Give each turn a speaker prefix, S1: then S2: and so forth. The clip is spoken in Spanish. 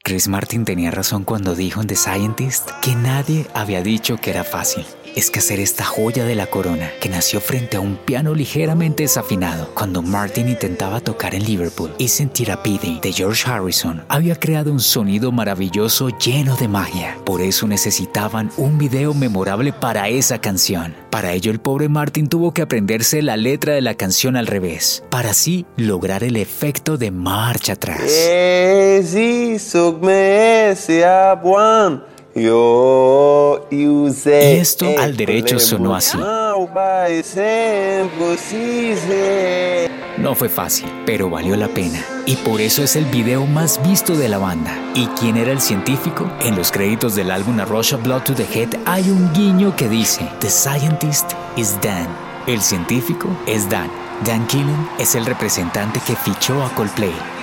S1: Chris Martin tenía razón cuando dijo en The Scientist que nadie había dicho que era fácil. Es que hacer esta joya de la corona, que nació frente a un piano ligeramente desafinado cuando Martin intentaba tocar en Liverpool, Isn't It a Pity de George Harrison, había creado un sonido maravilloso lleno de magia. Por eso necesitaban un video memorable para esa canción. Para ello el pobre Martin tuvo que aprenderse la letra de la canción al revés, para así lograr el efecto de marcha atrás. Y esto al derecho sonó así. No fue fácil, pero valió la pena. Y por eso es el video más visto de la banda. ¿Y quién era el científico? En los créditos del álbum A Rush of Blood to the Head hay un guiño que dice: The scientist is Dan. El científico es Dan. Dan Killen es el representante que fichó a Coldplay.